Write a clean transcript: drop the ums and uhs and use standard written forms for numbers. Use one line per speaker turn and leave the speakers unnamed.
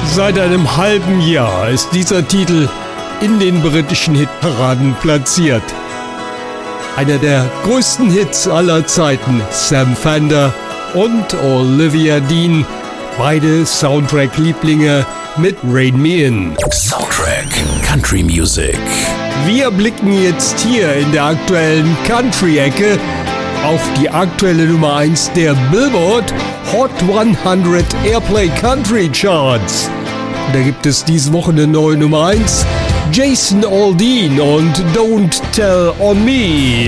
Seit einem halben Jahr ist dieser Titel in den britischen Hitparaden platziert. Einer der größten Hits aller Zeiten, Sam Fender und Olivia Dean, beide Soundtrack-Lieblinge mit Rain Me In.
Soundtrack Country Music.
Wir blicken jetzt hier in der aktuellen Country-Ecke auf die aktuelle Nummer 1 der Billboard Hot 100 Airplay Country Charts. Da gibt es diese Woche eine neue Nummer 1, Jason Aldean und Don't Tell on Me.